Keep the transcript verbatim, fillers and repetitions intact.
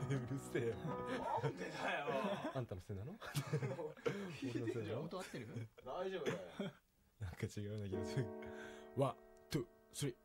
うるせえよ。 なんでだよ。 あんたのせいなの？ 俺のせいだよ。 本当合ってる？ 大丈夫だよ。 なんか違うな気がする。ワン、ツー、スリー。